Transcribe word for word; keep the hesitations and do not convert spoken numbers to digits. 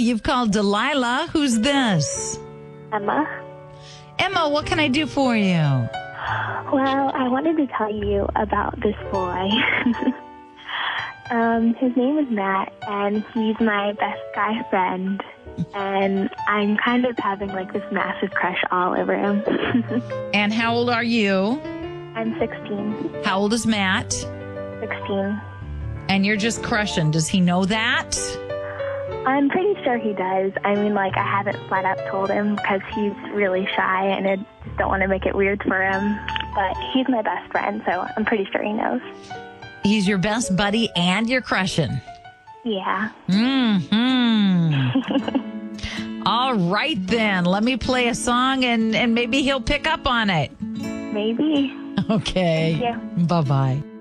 you've called Delilah. Who's this? Emma. Emma, what can I do for you? Well, I wanted to tell you about this boy. um, his name is Matt, and he's my best guy friend. And I'm kind of having like this massive crush all over him. And how old are you? I'm sixteen. How old is Matt? sixteen. And you're just crushing. Does he know that? I'm pretty sure he does. I mean, like, I haven't flat out told him because he's really shy and I just don't want to make it weird for him. But he's my best friend, so I'm pretty sure he knows. He's your best buddy and you're crushing. Yeah. Mm-hmm. All right, then. Let me play a song and, and maybe he'll pick up on it. Maybe. Okay. Thank you. Bye-bye.